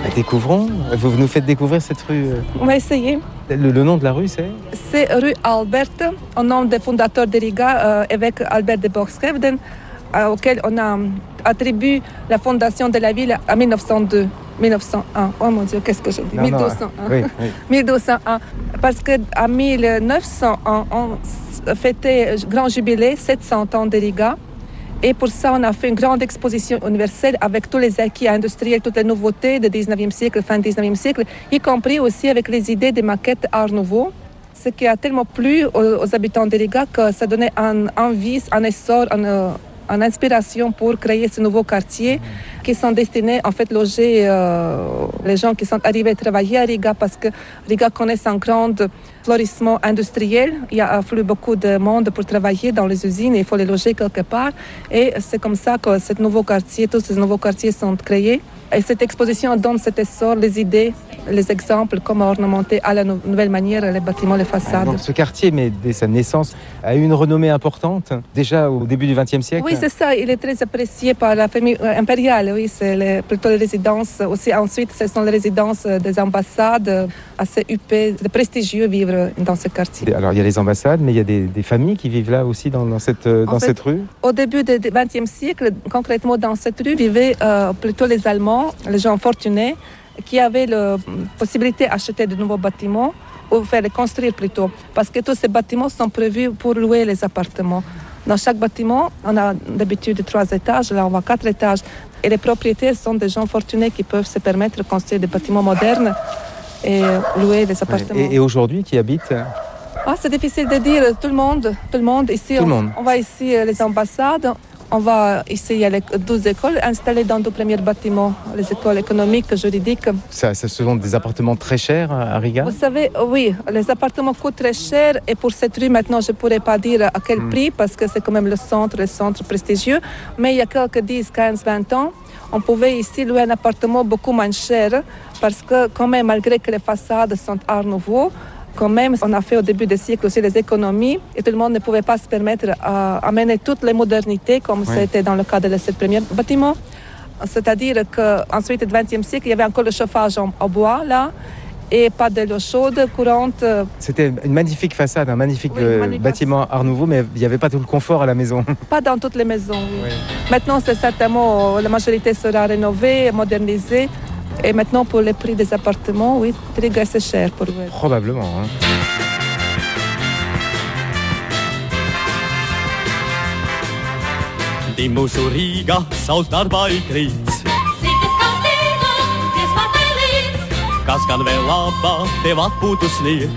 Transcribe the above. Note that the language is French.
Découvrons. Vous nous faites découvrir cette rue. On va essayer. Le nom de la rue, c'est rue Albert, au nom des fondateurs de Riga, évêque Albert de Borchgrevden, auquel on a attribué la fondation de la ville en 1901. Oh mon Dieu, qu'est-ce que je dis? 1201. Oui. 1201. Parce qu'en 1901, on fêtait grand jubilé, 700 ans de Riga. Et pour ça, on a fait une grande exposition universelle avec tous les acquis industriels, toutes les nouveautés du 19e siècle, fin 19e siècle, y compris aussi avec les idées des maquettes Art Nouveau. Ce qui a tellement plu aux habitants de Riga que ça donnait un envie, un essor, une inspiration pour créer ce nouveau quartier qui sont destinés en fait loger les gens qui sont arrivés travailler à Riga parce que Riga connaît un grand florissement industriel. Il y a afflué beaucoup de monde pour travailler dans les usines et il faut les loger quelque part. Et c'est comme ça que tous ces nouveaux quartiers sont créés. Et cette exposition donne cet essor, les idées, les exemples, comment ornementer à la nouvelle manière les bâtiments, les façades. Donc, ce quartier, mais dès sa naissance, a eu une renommée importante, déjà au début du XXe siècle. Oui, c'est ça. Il est très apprécié par la famille impériale. Oui, c'est plutôt les résidences. Aussi, ensuite, ce sont les résidences des ambassades, assez huppées, de prestigieux vivre dans ce quartier. Alors, il y a les ambassades, mais il y a des familles qui vivent là aussi dans cette rue. Au début du XXe siècle, concrètement dans cette rue, vivaient plutôt les Allemands, les gens fortunés, qui avaient la possibilité d'acheter de nouveaux bâtiments ou faire les construire plutôt. Parce que tous ces bâtiments sont prévus pour louer les appartements. Dans chaque bâtiment, on a d'habitude 3 étages, là on voit 4 étages. Et les propriétaires sont des gens fortunés qui peuvent se permettre de construire des bâtiments modernes et louer les appartements. Et aujourd'hui, qui habitent c'est difficile de dire. Tout le monde. Ici, on voit ici les ambassades. On va ici, il y a les 12 écoles installées dans 2 premiers bâtiments, les écoles économiques, juridiques. Ce sont des appartements très chers à Riga? Vous savez, oui, les appartements coûtent très cher et pour cette rue, maintenant, je ne pourrais pas dire à quel prix parce que c'est quand même le centre prestigieux. Mais il y a quelques 10, 15, 20 ans, on pouvait ici louer un appartement beaucoup moins cher parce que quand même, malgré que les façades sont Art Nouveau, quand même, on a fait au début du siècle aussi les économies et tout le monde ne pouvait pas se permettre d'amener toutes les modernités comme c'était dans le cas de ces premiers bâtiments. C'est-à-dire qu'ensuite, au XXe siècle, il y avait encore le chauffage en bois là et pas de l'eau chaude courante. C'était une magnifique façade, un magnifique bâtiment Art Nouveau, mais il n'y avait pas tout le confort à la maison. Pas dans toutes les maisons, oui. Maintenant, c'est certainement, la majorité sera rénovée, modernisée. Et maintenant, pour les prix des appartements, oui, Riga, c'est cher pour vous. Probablement. Dimmu su Riga, saus darba i krīts. Kas gan vēl labā tev atpūtu sniegt,